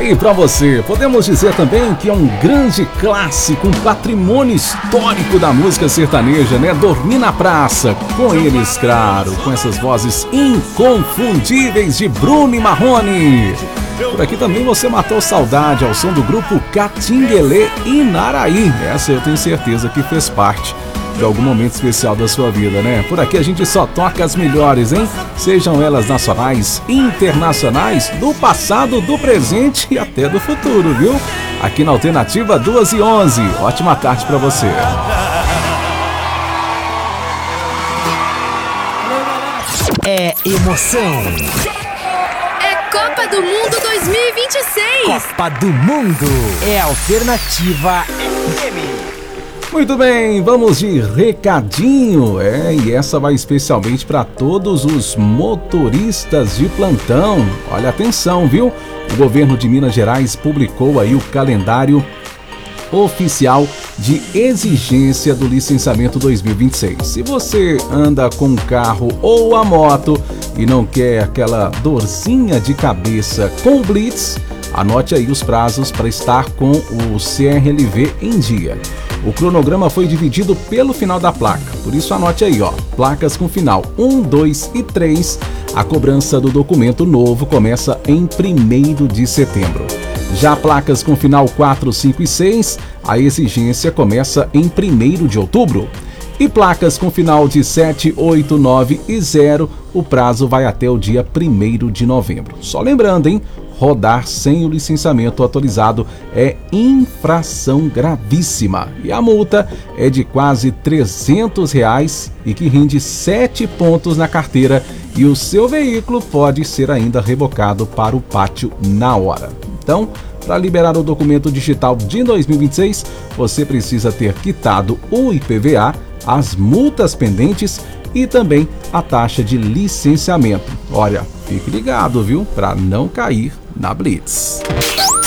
aí pra você. Podemos dizer também que é um grande clássico, um patrimônio histórico da música sertaneja, né? Dormir na Praça, com eles, claro, com essas vozes inconfundíveis de Bruno e Marrone. Por aqui também você matou saudade ao som do grupo Catinguelê e Naraí. Essa eu tenho certeza que fez parte de algum momento especial da sua vida, né? Por aqui a gente só toca as melhores, hein? Sejam elas nacionais, internacionais, do passado, do presente e até do futuro, viu? Aqui na Alternativa 2h11. Ótima tarde pra você. É emoção. Copa do Mundo 2026. Copa do Mundo é Alternativa FM. Muito bem, vamos de recadinho. E essa vai especialmente para todos os motoristas de plantão. Olha, atenção, viu? O governo de Minas Gerais publicou aí o calendário oficial de exigência do licenciamento 2026. Se você anda com um carro ou a moto e não quer aquela dorzinha de cabeça com o Blitz, anote aí os prazos para estar com o CRLV em dia. O cronograma foi dividido pelo final da placa, por isso anote aí, ó, placas com final 1, 2 e 3. A cobrança do documento novo começa em 1º de setembro. Já placas com final 4, 5 e 6, a exigência começa em 1º de outubro. E placas com final de 7, 8, 9 e 0, o prazo vai até o dia 1º de novembro. Só lembrando, hein? Rodar sem o licenciamento atualizado é infração gravíssima. E a multa é de quase R$300 e que rende 7 pontos na carteira. E o seu veículo pode ser ainda rebocado para o pátio na hora. Então, para liberar o documento digital de 2026, você precisa ter quitado o IPVA, as multas pendentes e também a taxa de licenciamento. Olha, fique ligado, viu? Para não cair na Blitz.